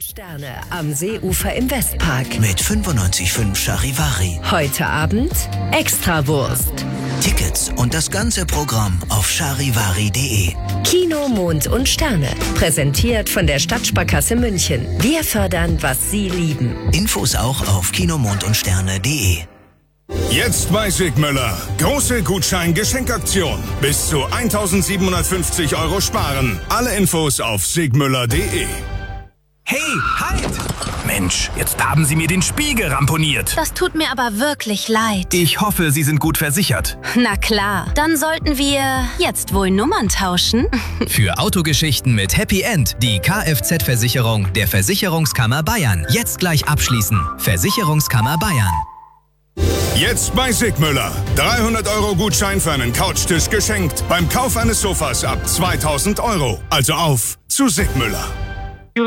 Sterne am Seeufer im Westpark. Mit 95,5 Charivari. Heute Abend Extrawurst. Tickets und das ganze Programm auf charivari.de. Kino, Mond und Sterne. Präsentiert von der Stadtsparkasse München. Wir fördern, was Sie lieben. Infos auch auf kinomondundsterne.de. Jetzt bei Sigmüller. Große Gutschein-Geschenkaktion. Bis zu 1.750 € sparen. Alle Infos auf sigmüller.de. Hey, halt! Mensch, jetzt haben Sie mir den Spiegel ramponiert. Das tut mir aber wirklich leid. Ich hoffe, Sie sind gut versichert. Na klar, dann sollten wir jetzt wohl Nummern tauschen. Für Autogeschichten mit Happy End die Kfz-Versicherung der Versicherungskammer Bayern. Jetzt gleich abschließen. Versicherungskammer Bayern. Jetzt bei Sigmüller. 300 € Gutschein für einen Couchtisch geschenkt. Beim Kauf eines Sofas ab 2.000 €. Also auf zu Sigmüller.